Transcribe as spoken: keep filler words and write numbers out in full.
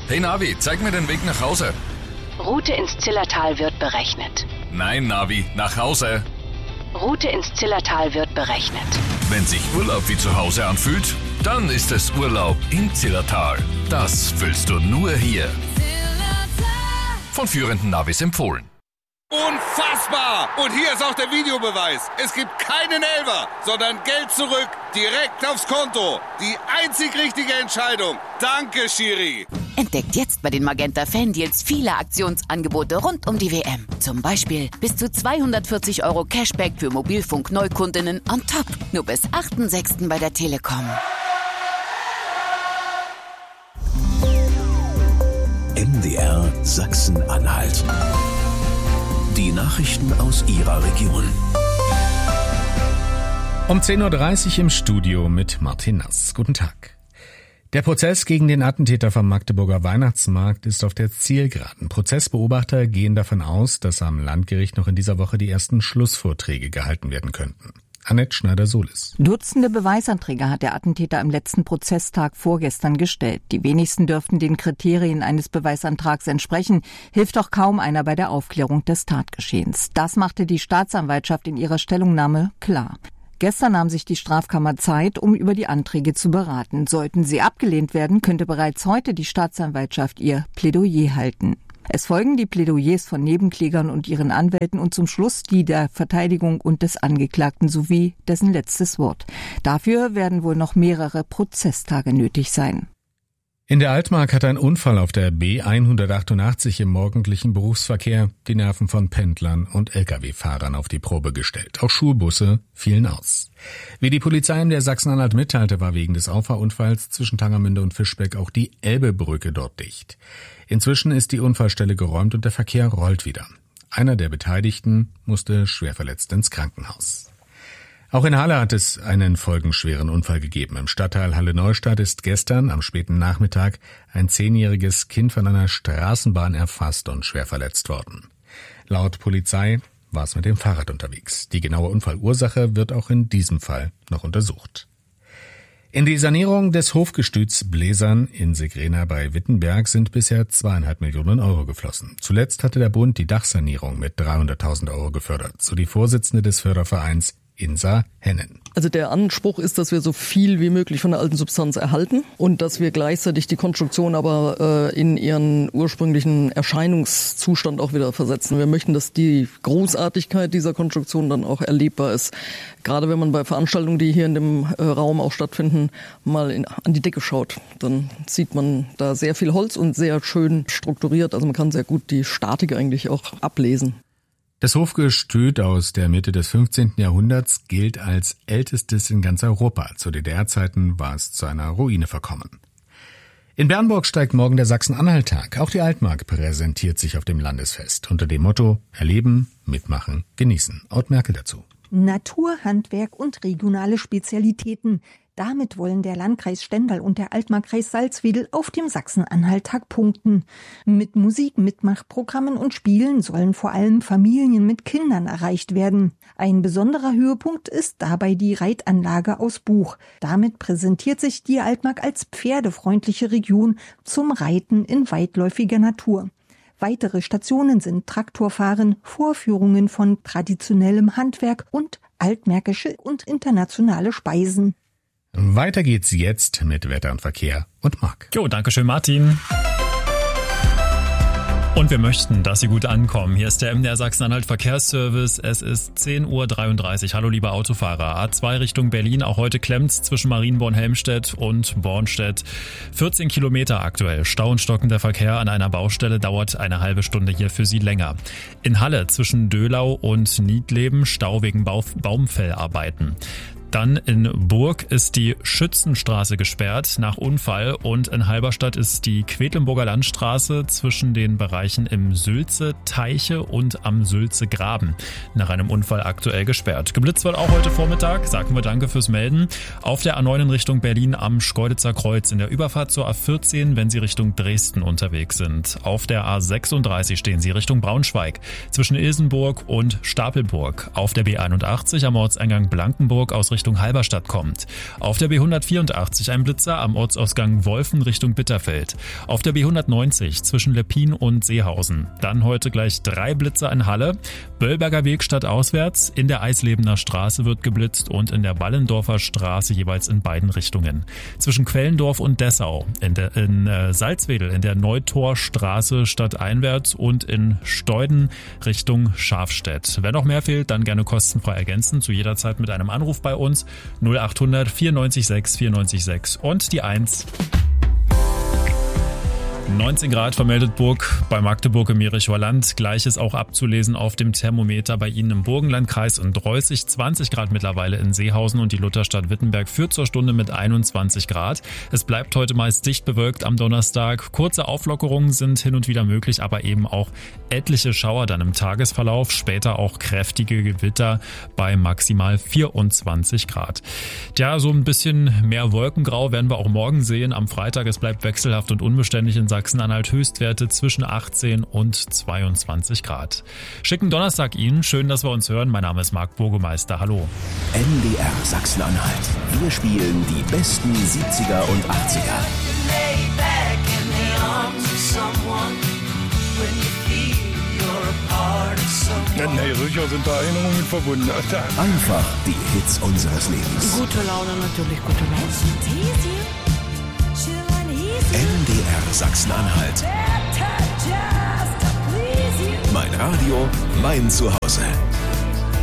Hey Navi, zeig mir den Weg nach Hause. Route ins Zillertal wird berechnet. Nein, Navi, nach Hause. Route ins Zillertal wird berechnet. Wenn sich Urlaub wie zu Hause anfühlt, dann ist es Urlaub im Zillertal. Das fühlst du nur hier. Von führenden Navis empfohlen. Unfassbar! Und hier ist auch der Videobeweis. Es gibt keinen Elfer, sondern Geld zurück, direkt aufs Konto. Die einzig richtige Entscheidung. Danke, Schiri. Entdeckt jetzt bei den Magenta Fandeals viele Aktionsangebote rund um die W M. Zum Beispiel bis zu zweihundertvierzig Euro Cashback für Mobilfunk-Neukundinnen on top. Nur bis achten sechsten bei der Telekom. M D R Sachsen-Anhalt. Die Nachrichten aus Ihrer Region. Um zehn Uhr dreißig im Studio mit Martin Nass. Guten Tag. Der Prozess gegen den Attentäter vom Magdeburger Weihnachtsmarkt ist auf der Zielgeraden. Prozessbeobachter gehen davon aus, dass am Landgericht noch in dieser Woche die ersten Schlussvorträge gehalten werden könnten. Annette Schneider-Solis. Dutzende Beweisanträge hat der Attentäter am letzten Prozesstag vorgestern gestellt. Die wenigsten dürften den Kriterien eines Beweisantrags entsprechen, hilft auch kaum einer bei der Aufklärung des Tatgeschehens. Das machte die Staatsanwaltschaft in ihrer Stellungnahme klar. Gestern nahm sich die Strafkammer Zeit, um über die Anträge zu beraten. Sollten sie abgelehnt werden, könnte bereits heute die Staatsanwaltschaft ihr Plädoyer halten. Es folgen die Plädoyers von Nebenklägern und ihren Anwälten und zum Schluss die der Verteidigung und des Angeklagten sowie dessen letztes Wort. Dafür werden wohl noch mehrere Prozesstage nötig sein. In der Altmark hat ein Unfall auf der B hundertachtundachtzig im morgendlichen Berufsverkehr die Nerven von Pendlern und L K W-Fahrern auf die Probe gestellt. Auch Schulbusse fielen aus. Wie die Polizei in der Sachsen-Anhalt mitteilte, war wegen des Auffahrunfalls zwischen Tangermünde und Fischbeck auch die Elbebrücke dort dicht. Inzwischen ist die Unfallstelle geräumt und der Verkehr rollt wieder. Einer der Beteiligten musste schwer verletzt ins Krankenhaus. Auch in Halle hat es einen folgenschweren Unfall gegeben. Im Stadtteil Halle-Neustadt ist gestern am späten Nachmittag ein zehnjähriges Kind von einer Straßenbahn erfasst und schwer verletzt worden. Laut Polizei war es mit dem Fahrrad unterwegs. Die genaue Unfallursache wird auch in diesem Fall noch untersucht. In die Sanierung des Hofgestüts Bläsern in Segrena bei Wittenberg sind bisher zweieinhalb Millionen Euro geflossen. Zuletzt hatte der Bund die Dachsanierung mit dreihunderttausend Euro gefördert, so die Vorsitzende des Fördervereins Insa Hennen. Also der Anspruch ist, dass wir so viel wie möglich von der alten Substanz erhalten und dass wir gleichzeitig die Konstruktion aber äh, in ihren ursprünglichen Erscheinungszustand auch wieder versetzen. Wir möchten, dass die Großartigkeit dieser Konstruktion dann auch erlebbar ist. Gerade wenn man bei Veranstaltungen, die hier in dem äh, Raum auch stattfinden, mal in, an die Decke schaut, dann sieht man da sehr viel Holz und sehr schön strukturiert. Also man kann sehr gut die Statik eigentlich auch ablesen. Das Hofgestüt aus der Mitte des fünfzehnten Jahrhunderts gilt als ältestes in ganz Europa. Zu D D R-Zeiten war es zu einer Ruine verkommen. In Bernburg steigt morgen der Sachsen-Anhalt-Tag. Auch die Altmark präsentiert sich auf dem Landesfest unter dem Motto Erleben, Mitmachen, Genießen. Out Merkel dazu. Natur, Handwerk und regionale Spezialitäten. Damit wollen der Landkreis Stendal und der Altmarkkreis Salzwedel auf dem Sachsen-Anhalt-Tag punkten. Mit Musik, Mitmachprogrammen und Spielen sollen vor allem Familien mit Kindern erreicht werden. Ein besonderer Höhepunkt ist dabei die Reitanlage aus Buch. Damit präsentiert sich die Altmark als pferdefreundliche Region zum Reiten in weitläufiger Natur. Weitere Stationen sind Traktorfahren, Vorführungen von traditionellem Handwerk und altmärkische und internationale Speisen. Weiter geht's jetzt mit Wetter und Verkehr und Marc. Jo, danke schön, Martin. Und wir möchten, dass Sie gut ankommen. Hier ist der M D R Sachsen-Anhalt Verkehrsservice. Es ist zehn Uhr dreiunddreißig. Hallo, liebe Autofahrer. A zwei Richtung Berlin. Auch heute klemmt's zwischen Marienborn-Helmstedt und Bornstedt. vierzehn Kilometer aktuell. Stau und stockender Verkehr an einer Baustelle dauert eine halbe Stunde hier für Sie länger. In Halle zwischen Dölau und Niedleben Stau wegen Baumfellarbeiten. Dann in Burg ist die Schützenstraße gesperrt nach Unfall und in Halberstadt ist die Quedlinburger Landstraße zwischen den Bereichen im Sülze-Teiche und am Sülze-Graben nach einem Unfall aktuell gesperrt. Geblitzt wird auch heute Vormittag, sagen wir danke fürs Melden. Auf der A neun in Richtung Berlin am Schkeuditzer Kreuz in der Überfahrt zur A vierzehn, wenn Sie Richtung Dresden unterwegs sind. Auf der A sechsunddreißig stehen Sie Richtung Braunschweig zwischen Ilsenburg und Stapelburg. Auf der B einundachtzig am Ortseingang Blankenburg aus Richtung Richtung Halberstadt kommt. Auf der B hundertvierundachtzig ein Blitzer am Ortsausgang Wolfen Richtung Bitterfeld. Auf der B hundertneunzig zwischen Leppin und Seehausen. Dann heute gleich drei Blitzer in Halle. Böllberger Weg stadtauswärts. In der Eislebener Straße wird geblitzt und in der Ballendorfer Straße jeweils in beiden Richtungen. Zwischen Quellendorf und Dessau. In, der, in äh, Salzwedel in der Neutorstraße stadteinwärts und in Steuden Richtung Schafstedt. Wenn noch mehr fehlt, dann gerne kostenfrei ergänzen. Zu jeder Zeit mit einem Anruf bei uns. null achthundert vierundneunzig sechs vierundneunzig sechs und die eins. neunzehn Grad vermeldet Burg bei Magdeburg im Jerichower Land. Gleiches auch abzulesen auf dem Thermometer bei Ihnen im Burgenlandkreis und Dreußig. zwanzig Grad mittlerweile in Seehausen und die Lutherstadt Wittenberg führt zur Stunde mit einundzwanzig Grad. Es bleibt heute meist dicht bewölkt am Donnerstag. Kurze Auflockerungen sind hin und wieder möglich, aber eben auch etliche Schauer dann im Tagesverlauf. Später auch kräftige Gewitter bei maximal vierundzwanzig Grad. Tja, so ein bisschen mehr Wolkengrau werden wir auch morgen sehen. Am Freitag, es bleibt wechselhaft und unbeständig in Sachsen-Anhalt, Höchstwerte zwischen achtzehn und zweiundzwanzig Grad. Schicken Donnerstag Ihnen. Schön, dass wir uns hören. Mein Name ist Marc Burgemeister. Hallo. N D R Sachsen-Anhalt. Wir spielen die besten siebziger und achtziger. Nee, sicher sind da Erinnerungen verbunden. Einfach die Hits unseres Lebens. Gute Laune, natürlich gute Laune. N D R Sachsen-Anhalt. Mein Radio, mein Zuhause.